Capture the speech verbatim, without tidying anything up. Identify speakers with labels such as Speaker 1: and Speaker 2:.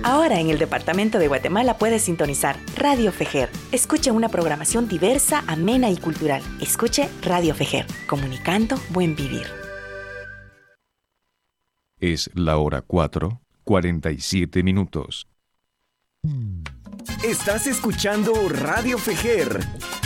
Speaker 1: Ahora en el departamento de Guatemala puedes sintonizar Radio Fejer. Escuche una programación diversa, amena y cultural. Escuche Radio Fejer, comunicando buen vivir.
Speaker 2: Es la hora cuatro, cuarenta y siete minutos.
Speaker 3: Estás escuchando Radio Fejer.